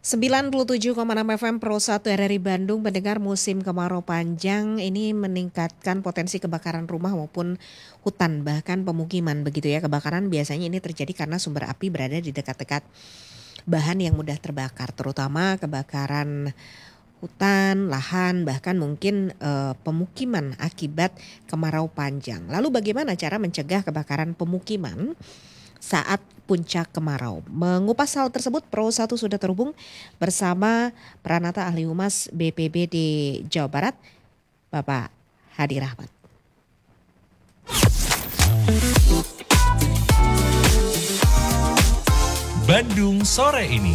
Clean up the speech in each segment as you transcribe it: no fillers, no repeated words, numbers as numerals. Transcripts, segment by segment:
97,6 FM Pro 1 RRI Bandung mendengar musim kemarau panjang ini meningkatkan potensi kebakaran rumah maupun hutan bahkan pemukiman begitu ya. Kebakaran biasanya ini terjadi karena sumber api berada di dekat-dekat bahan yang mudah terbakar, terutama kebakaran hutan, lahan, bahkan mungkin pemukiman akibat kemarau panjang. Lalu bagaimana cara mencegah kebakaran pemukiman saat puncak kemarau? Mengupas hal tersebut, Pro 1 sudah terhubung bersama Pranata Ahli Humas BPBD Jawa Barat, Bapak Hadi Rahmat. Bandung sore ini.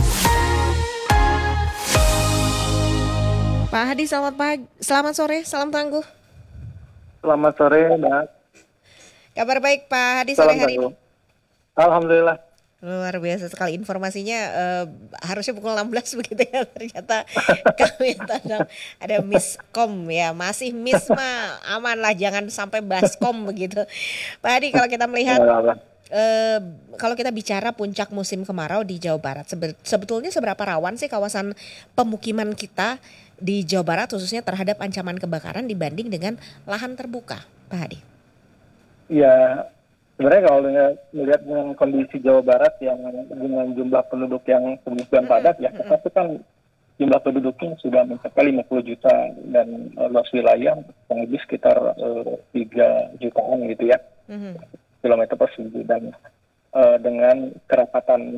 Pak Hadi, selamat sore, salam tangguh. Selamat sore, Mbak. Kabar baik Pak Hadi sore Salam hari ini? tangguh. Alhamdulillah. Luar biasa sekali informasinya, harusnya pukul 16 begitu ya, ternyata kami ada miskom ya, masih miss mah aman lah, jangan sampai baskom begitu. Pak Hadi, kalau kita melihat kalau kita bicara puncak musim kemarau di Jawa Barat, sebetulnya seberapa rawan sih kawasan pemukiman kita di Jawa Barat khususnya terhadap ancaman kebakaran dibanding dengan lahan terbuka, Pak Hadi? Ya, sebenarnya kalau melihat dengan kondisi Jawa Barat yang dengan jumlah penduduk yang sedemikian padat ya, tetapi kan jumlah penduduknya sudah mencapai 50 juta dan luas wilayah kurang lebih sekitar 3 jutaan gitu ya, kilometer persegi, dan dengan kerapatan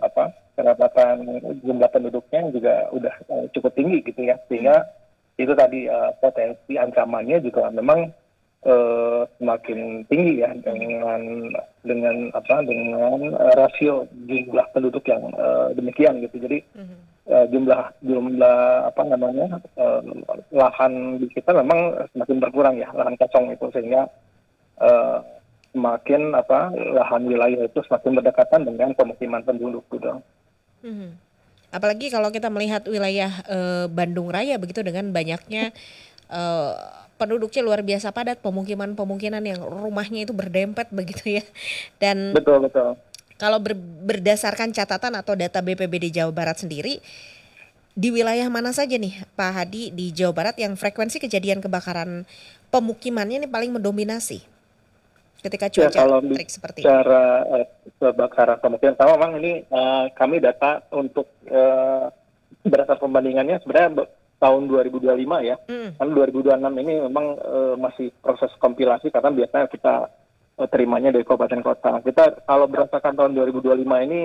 jumlah penduduknya juga udah cukup tinggi gitu ya, sehingga itu tadi potensi ancamannya juga memang semakin tinggi ya, dengan rasio jumlah penduduk yang demikian gitu. Jadi jumlah lahan di kita memang semakin berkurang ya, lahan kosong itu, sehingga semakin lahan wilayah itu semakin berdekatan dengan pemukiman penduduk gitu. Apalagi kalau kita melihat wilayah Bandung Raya begitu, dengan banyaknya penduduknya luar biasa padat, pemukiman yang rumahnya itu berdempet begitu ya. Dan Betul. kalau berdasarkan catatan atau data BPBD Jawa Barat sendiri, di wilayah mana saja nih Pak Hadi di Jawa Barat yang frekuensi kejadian kebakaran pemukimannya ini paling mendominasi ketika cuaca terik seperti ini? Bicara kebakaran pemukiman, sama memang ini kami data untuk berdasarkan pembandingannya sebenarnya tahun 2025 ya. Kan 2026 ini memang masih proses kompilasi karena biasanya kita terimanya dari kabupaten kota. Kita kalau berdasarkan tahun 2025 ini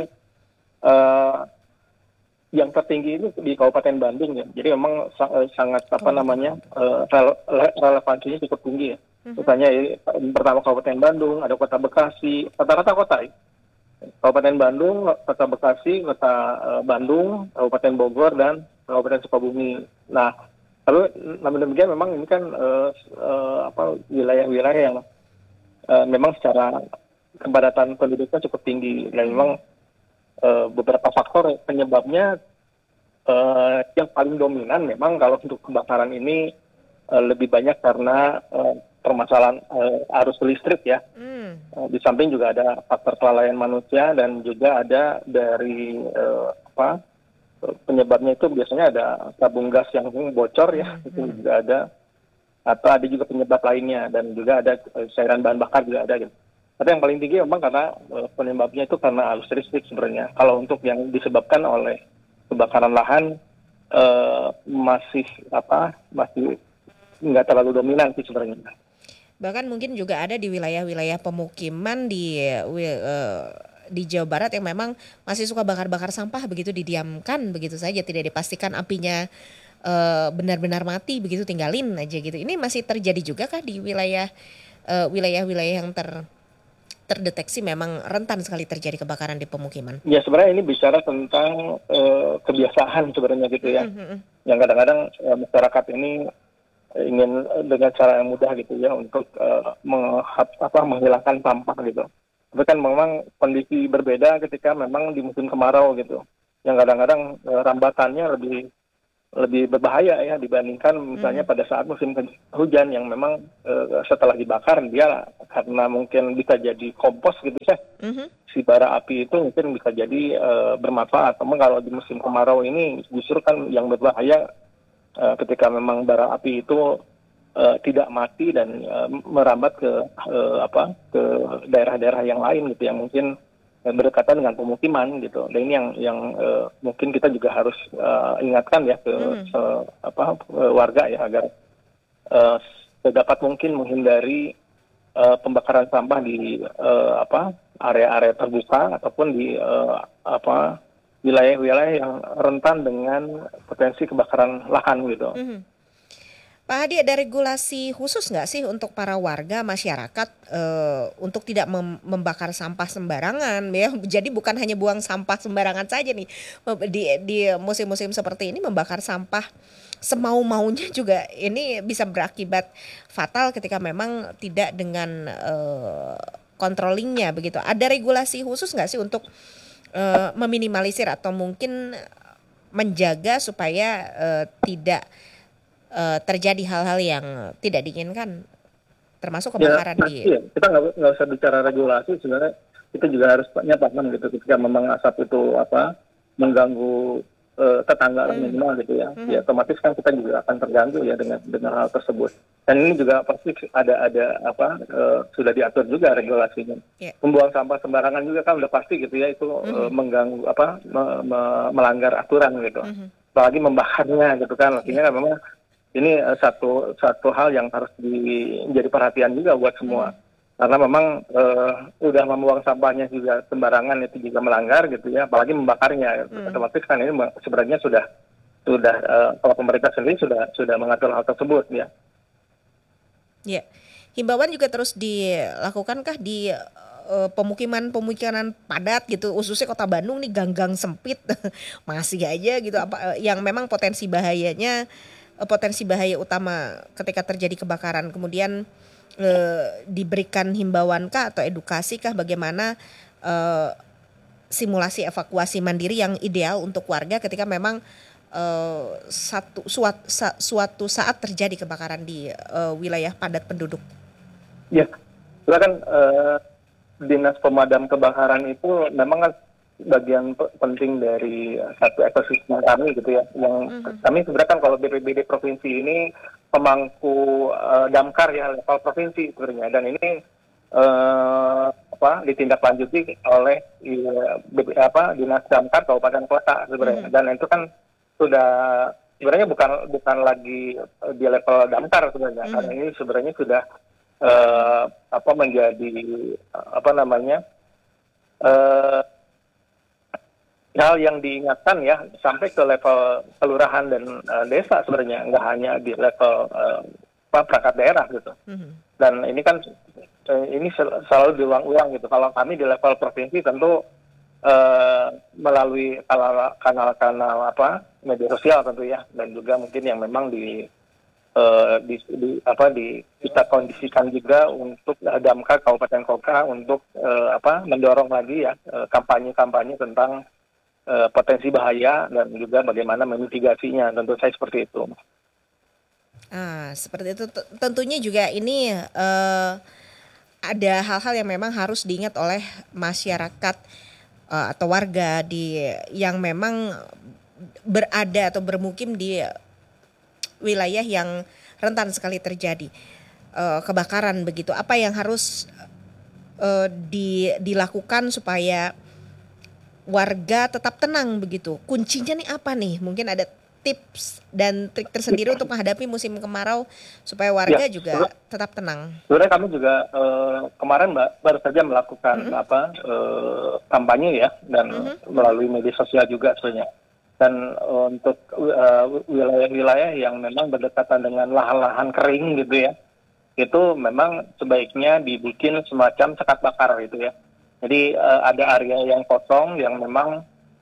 yang tertinggi ini di Kabupaten Bandung ya. Jadi memang sangat relevansinya cukup tinggi ya. Misalnya pertama Kabupaten Bandung, ada Kota Bekasi, rata-rata kota ya. Kabupaten Bandung, Kota Bekasi, Kota Bandung, Kabupaten Bogor, dan Kabupaten Sukabumi. Nah, lalu namun demikian memang ini kan wilayah-wilayah yang memang secara kepadatan penduduknya cukup tinggi, dan memang beberapa faktor penyebabnya yang paling dominan memang kalau untuk kebakaran ini lebih banyak karena permasalahan arus listrik ya. Di samping juga ada faktor kelalaian manusia, dan juga ada dari penyebabnya itu biasanya ada tabung gas yang bocor ya, itu juga ada, atau ada juga penyebab lainnya, dan juga ada cairan bahan bakar juga ada gitu. Tapi yang paling tinggi memang karena penyebabnya itu karena arus listrik sebenarnya. Kalau untuk yang disebabkan oleh kebakaran lahan masih nggak terlalu dominan sih sebenarnya. Bahkan mungkin juga ada di wilayah-wilayah pemukiman di Jawa Barat yang memang masih suka bakar-bakar sampah begitu, didiamkan begitu saja, tidak dipastikan apinya benar-benar mati begitu, tinggalin aja gitu. Ini masih terjadi juga kah di wilayah-wilayah yang terdeteksi memang rentan sekali terjadi kebakaran di pemukiman? Ya, sebenarnya ini bicara tentang kebiasaan sebenarnya gitu ya. Yang kadang-kadang masyarakat ini ingin dengan cara yang mudah gitu ya untuk menghilangkan sampah gitu. Tapi kan memang kondisi berbeda ketika memang di musim kemarau gitu, yang kadang-kadang rambatannya lebih lebih berbahaya ya dibandingkan misalnya pada saat musim hujan yang memang setelah dibakar dia karena mungkin bisa jadi kompos gitu ya. Si bara api itu mungkin bisa jadi bermanfaat. Namun kalau di musim kemarau ini justru kan yang berbahaya ketika memang bara api itu tidak mati dan merambat ke daerah-daerah yang lain gitu yang mungkin berdekatan dengan pemukiman gitu. Dan ini yang mungkin kita juga harus ingatkan ya ke warga ya agar sedapat mungkin menghindari pembakaran sampah di area-area terbuka ataupun di wilayah-wilayah yang rentan dengan potensi kebakaran lahan gitu. Pak Hadi, ada regulasi khusus nggak sih untuk para warga masyarakat untuk tidak membakar sampah sembarangan ya? Jadi bukan hanya buang sampah sembarangan saja nih di musim-musim seperti ini membakar sampah semau-maunya juga ini bisa berakibat fatal ketika memang tidak dengan controllingnya begitu. Ada regulasi khusus nggak sih untuk meminimalisir atau mungkin menjaga supaya tidak terjadi hal-hal yang tidak diinginkan, termasuk kebakaran ya, kita nggak usah bicara regulasi, sebenarnya kita juga harus paham gitu ketika memang asap itu mengganggu tetangga minimal gitu ya, ya otomatis kan kita juga akan terganggu ya dengan hal tersebut. Dan ini juga pasti ada sudah diatur juga regulasinya. Membuang sampah sembarangan juga kan udah pasti gitu ya, itu mengganggu melanggar aturan gitu. Apalagi membakarnya gitu kan, artinya kan memang ini satu hal yang harus menjadi perhatian juga buat semua. Karena memang udah membuang sampahnya juga sembarangan itu juga melanggar gitu ya, apalagi membakarnya. Otomatis kan ini sebenarnya sudah kalau pemerintah sendiri sudah mengatur hal tersebut ya. Ya, himbauan juga terus dilakukankah di pemukiman padat gitu, khususnya Kota Bandung nih, gang-gang sempit masih aja gitu yang memang potensi bahaya utama ketika terjadi kebakaran. Kemudian diberikan himbauan kah atau edukasi kah bagaimana simulasi evakuasi mandiri yang ideal untuk warga ketika memang suatu saat terjadi kebakaran di wilayah padat penduduk. Ya, silakan. Dinas pemadam kebakaran itu memang kan bagian penting dari satu ekosistem kami gitu ya. Yang kami sebenarnya kan kalau BPBD provinsi ini pemangku damkar ya level provinsi sebenarnya, dan ini ditindaklanjuti oleh Dinas Damkar Kabupaten Kota sebenarnya. Dan itu kan sudah sebenarnya bukan lagi di level damkar sebenarnya, karena ini sebenarnya sudah menjadi hal yang diingatkan ya sampai ke level kelurahan dan desa sebenarnya, nggak hanya di level perangkat daerah gitu. Dan ini kan ini selalu diulang-ulang gitu. Kalau kami di level provinsi tentu melalui kanal-kanal media sosial tentu ya, dan juga mungkin yang memang kita kondisikan juga untuk damkar kabupaten kota untuk mendorong lagi ya kampanye tentang potensi bahaya dan juga bagaimana memitigasinya. Tentu saya seperti itu. Seperti itu. Tentunya juga ini ada hal-hal yang memang harus diingat oleh masyarakat atau warga yang memang berada atau bermukim di wilayah yang rentan sekali terjadi kebakaran begitu. Apa yang harus dilakukan supaya warga tetap tenang begitu? Kuncinya nih apa nih? Mungkin ada tips dan trik tersendiri untuk menghadapi musim kemarau supaya warga juga tetap tenang. Sebenarnya kami juga kemarin baru saja melakukan kampanye ya, dan melalui media sosial juga sebenarnya. Dan untuk wilayah-wilayah yang memang berdekatan dengan lahan-lahan kering gitu ya, itu memang sebaiknya dibikin semacam sekat bakar gitu ya. Jadi ada area yang kosong yang memang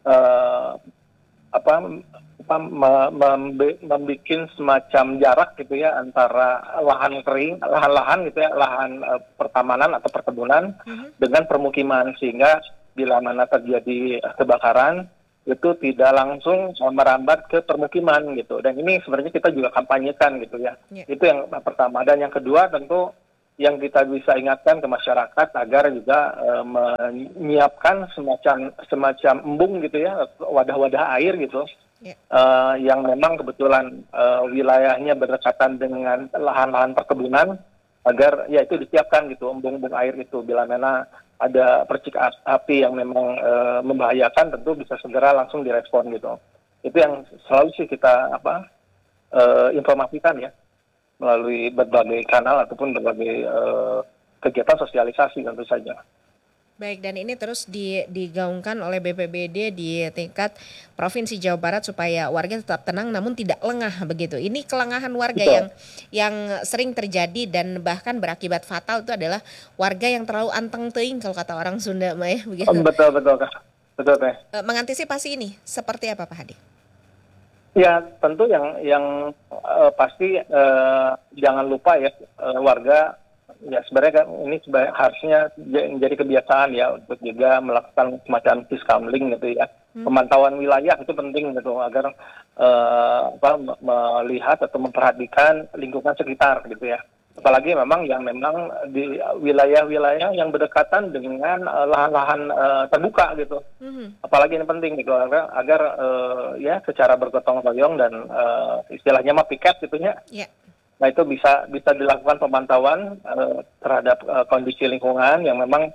membuat semacam jarak gitu ya antara lahan kering, lahan-lahan gitu ya, lahan pertamanan atau perkebunan dengan permukiman, sehingga bila mana terjadi kebakaran itu tidak langsung merambat ke permukiman gitu. Dan ini sebenarnya kita juga kampanyekan gitu ya. Ya. Itu yang pertama. Dan yang kedua tentu yang kita bisa ingatkan ke masyarakat agar juga menyiapkan semacam embung gitu ya, wadah-wadah air gitu, Ya. yang memang kebetulan wilayahnya berdekatan dengan lahan-lahan perkebunan, agar ya itu disiapkan gitu embung-embung air itu, bila mana ada percik api yang memang membahayakan, tentu bisa segera langsung direspon gitu. Itu yang selalu sih kita informasikan ya, melalui berbagai kanal ataupun berbagai kegiatan sosialisasi tentu saja. Baik, dan ini terus digaungkan oleh BPBD di tingkat Provinsi Jawa Barat supaya warga tetap tenang namun tidak lengah begitu. Ini kelengahan warga Betul. yang sering terjadi dan bahkan berakibat fatal itu adalah warga yang terlalu anteng teuing kalau kata orang Sunda mah ya begitu. Betul betul Kak. Betul Teh. Mengantisipasi ini seperti apa Pak Hadi? Ya tentu yang pasti jangan lupa ya, warga ya sebenarnya kan ini harusnya menjadi kebiasaan ya untuk juga melakukan semacam siskamling gitu ya. Pemantauan wilayah itu penting gitu agar melihat atau memperhatikan lingkungan sekitar gitu ya. Apalagi memang di wilayah-wilayah yang berdekatan dengan lahan-lahan terbuka gitu. Apalagi ini penting gitu agar ya secara bergotong royong dan istilahnya mah piket gitu ya. Ya. Nah itu bisa dilakukan pemantauan terhadap kondisi lingkungan yang memang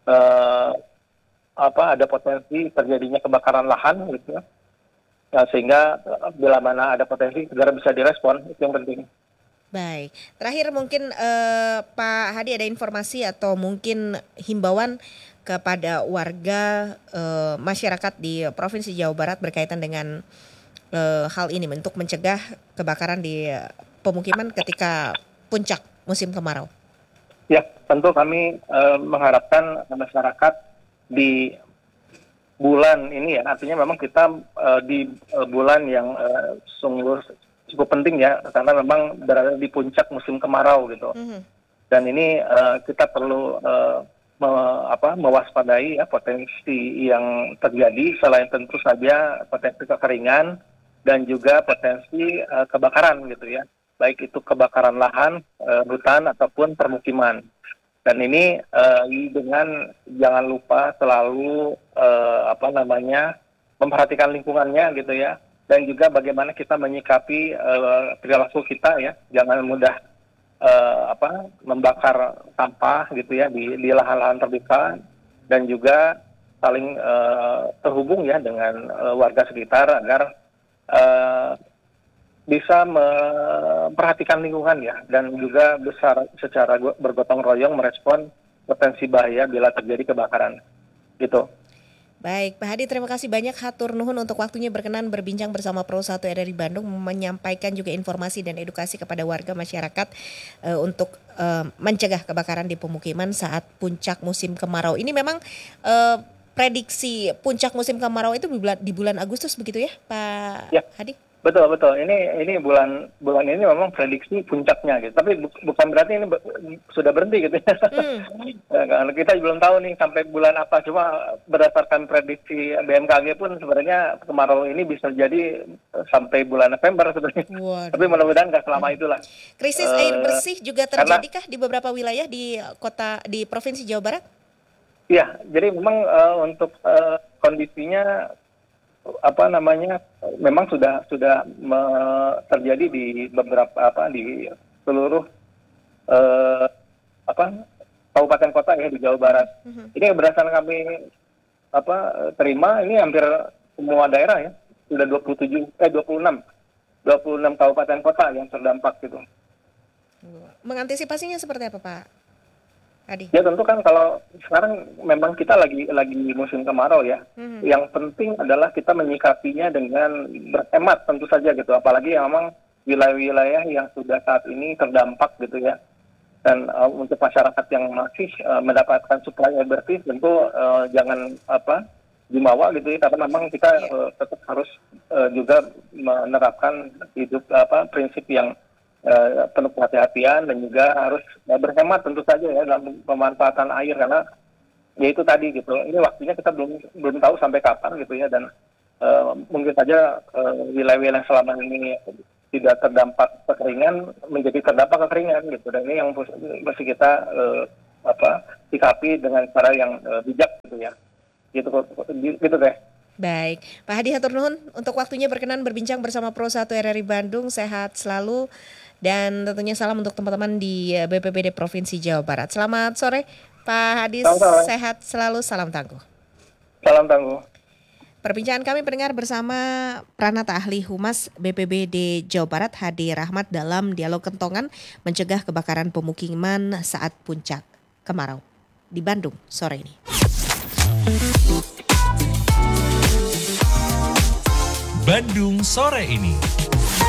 ada potensi terjadinya kebakaran lahan gitu ya. Nah, sehingga bila mana ada potensi segera bisa direspon, itu yang penting. Baik, terakhir mungkin Pak Hadi ada informasi atau mungkin himbauan kepada warga masyarakat di Provinsi Jawa Barat berkaitan dengan hal ini untuk mencegah kebakaran di pemukiman ketika puncak musim kemarau. Ya, tentu kami mengharapkan masyarakat di bulan ini ya, artinya memang kita di bulan yang sungguh cukup penting ya, karena memang berada di puncak musim kemarau gitu. Dan ini kita perlu mewaspadai ya potensi yang terjadi, selain tentu saja potensi kekeringan dan juga potensi kebakaran gitu ya, baik itu kebakaran lahan, hutan ataupun permukiman. Dan ini dengan jangan lupa selalu memperhatikan lingkungannya gitu ya, dan juga bagaimana kita menyikapi perilaku kita ya, jangan mudah membakar sampah gitu ya di lahan-lahan terbuka, dan juga saling terhubung ya dengan warga sekitar agar bisa memperhatikan lingkungan ya, dan juga secara bergotong royong merespon potensi bahaya bila terjadi kebakaran gitu. Baik, Pak Hadi, terima kasih banyak, hatur nuhun untuk waktunya berkenan berbincang bersama Pro 1 RRI Bandung, menyampaikan juga informasi dan edukasi kepada warga masyarakat untuk mencegah kebakaran di pemukiman saat puncak musim kemarau. Ini memang prediksi puncak musim kemarau itu di bulan Agustus begitu ya, Pak Ya. Hadi? Betul. Ini bulan ini memang prediksi puncaknya gitu. Tapi bukan berarti ini sudah berhenti gitu ya. Karena kita belum tahu nih sampai bulan apa. Cuma berdasarkan prediksi BMKG pun sebenarnya kemarau ini bisa jadi sampai bulan November sebenarnya. Waduh. Tapi mudah-mudahan nggak selama itulah. Krisis air bersih juga terjadikah di beberapa wilayah di Provinsi Jawa Barat? Iya, jadi memang untuk kondisinya memang sudah terjadi di beberapa di seluruh kabupaten kota ya di Jawa Barat. Ini berdasarkan kami terima, ini hampir semua daerah ya, sudah 26 kabupaten kota yang terdampak gitu. Mengantisipasinya seperti apa, Pak Adi? Ya tentu kan kalau sekarang memang kita lagi musim kemarau ya. Yang penting adalah kita menyikapinya dengan berhemat tentu saja gitu. Apalagi yang memang wilayah-wilayah yang sudah saat ini terdampak gitu ya. Dan untuk masyarakat yang masih mendapatkan suplai air bersih tentu jangan jumawa gitu ya. Karena memang kita tetap harus juga menerapkan prinsip yang penuh kehati-hatian, dan juga harus berhemat tentu saja ya dalam pemanfaatan air, karena ya itu tadi gitu, ini waktunya kita belum tahu sampai kapan gitu ya, dan mungkin saja wilayah-wilayah selama ini tidak terdampak kekeringan menjadi terdampak kekeringan gitu, dan ini yang mesti kita sikapi dengan cara yang bijak gitu ya, gitu deh. Baik, Pak Hadi hatur nuhun untuk waktunya berkenan berbincang bersama Pro 1 RRI Bandung. Sehat selalu dan tentunya salam untuk teman-teman di BPBD Provinsi Jawa Barat. Selamat sore Pak Hadi, sehat selalu, salam tangguh. Salam tangguh. Perbincangan kami pendengar bersama Pranata Ahli Humas BPBD Jawa Barat Hadi Rahmat dalam dialog kentongan mencegah kebakaran pemukiman saat puncak kemarau di Bandung sore ini. Bandung sore ini.